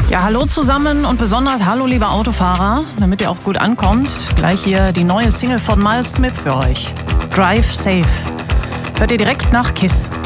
Ja, hallo zusammen und besonders hallo liebe Autofahrer, damit ihr auch gut ankommt. Gleich hier die neue Single von Miles Smith für euch. Drive Safe. Hört ihr direkt nach KISS.